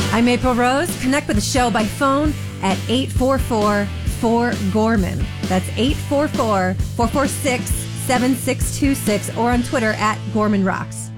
I'm April Rose. Connect with the show by phone at 844-4GORMAN. That's 844-446-7626 or on Twitter at Gorman Rocks.